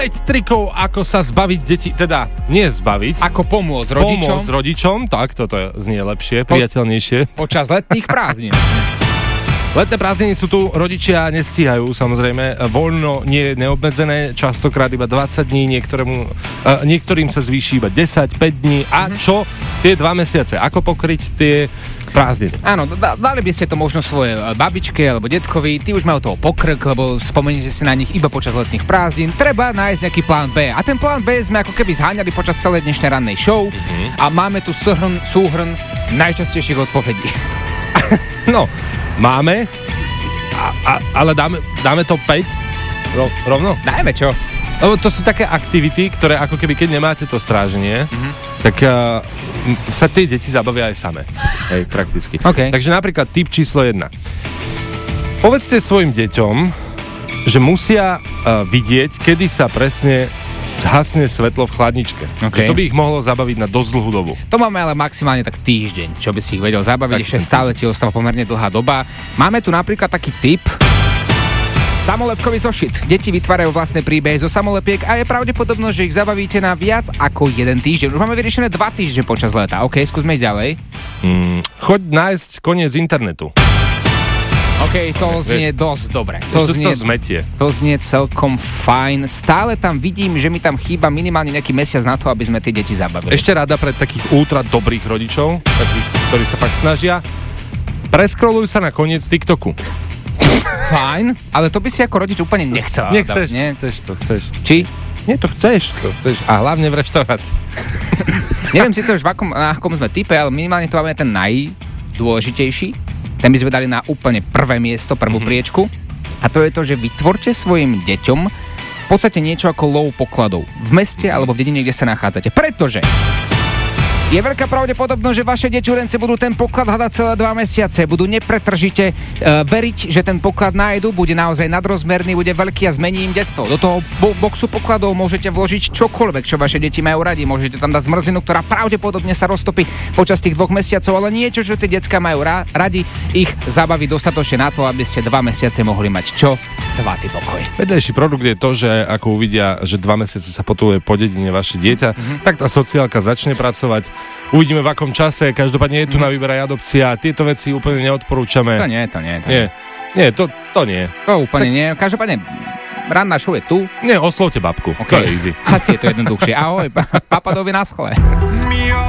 5 trikov, ako sa zbaviť detí, teda nie zbaviť. Ako pomôcť rodičom. Pomôcť rodičom, tak, toto znie lepšie, priateľnejšie. Počas letných prázdnin. Letné prázdniny sú tu, rodičia nestíhajú, samozrejme, voľno nie je neobmedzené, častokrát iba 20 dní, niektorým sa zvýši iba 10, 5 dní. A čo tie 2 mesiace? Ako pokryť tie prázdniny? Áno, dali by ste to možno svoje babičke alebo detkovi, tí už majú toho pokrk, lebo spomeniete si na nich iba počas letných prázdnin. Treba nájsť nejaký plán B. A ten plán B sme ako keby zháňali počas celej dnešnej rannej show a máme tu súhrn najčastejších odpovedí. No, máme, ale dáme to 5 rovno? Dajme čo? Lebo to sú také aktivity, ktoré ako keby, keď nemáte to stráženie, tak sa tie deti zabavia aj same. Hej, prakticky. Okay. Takže napríklad tip číslo 1. Povedzte svojim deťom, že musia vidieť, kedy sa presne zhasne svetlo v chladničke. Okay. Že to by ich mohlo zabaviť na dosť dlhú dobu. To máme ale maximálne tak týždeň, čo by si ich vedel zabaviť, ešte stále ti ostáva pomerne dlhá doba. Máme tu napríklad taký tip, samolepkový zošit. Deti vytvárajú vlastné príbehy zo samolepiek a je pravdepodobnosť, že ich zabavíte na viac ako 1 týždeň. Už máme vyriešené 2 týždne počas leta. OK, skúsme ísť ďalej. Choď nájsť koniec internetu. OK, to znie dosť dobre. To znie celkom fajn. Stále tam vidím, že mi tam chýba minimálne nejaký mesiac na to, aby sme tie deti zabavili. Ešte rada pre takých ultra dobrých rodičov, takých, ktorí sa fakt snažia, preskroluj sa na koniec TikToku. Fajn, ale to by si ako rodič úplne nechcel. Nechceš, nie? Chceš. Či? Nie, to chceš. A hlavne v reštaurácii. Neviem síce už na akom sme type, ale minimálne tu máme ten najdôležitejší. Ten by sme dali na úplne prvé miesto, prvú priečku. A to je to, že vytvorte svojim deťom v podstate niečo ako lov pokladov. V meste alebo v dedine, kde sa nachádzate. Pretože je veľká pravdepodobnosť, že vaše deťurence budú ten poklad hľadať celé 2 mesiace. Budú nepretržite veriť, že ten poklad nájdu, bude naozaj nadrozmerný, bude veľký a zmení im detstvo. Do toho boxu pokladov môžete vložiť čokoľvek, čo vaše deti majú radi. Môžete tam dať zmrzlinu, ktorá pravdepodobne sa roztopí počas tých 2 mesiacov, ale niečo, čo tie decká majú radi, ich zabaví dostatočne na to, aby ste 2 mesiace mohli mať čo? Svatý pokoj. Vedlejší produkt je to, že ako uvidia, že 2 mesiace sa potuluje po dedine vaše dieťa, tak tá sociálka začne pracovať. Uvidíme v akom čase, každopádne je tu na výber aj adopcia, tieto veci úplne neodporúčame. To nie. Nie, to nie. To úplne nie, každopádne ranná show je tu. Nie, oslovte babku, okay. To je easy. Asi je to jednoduchšie. Ahoj, papadovi na schle.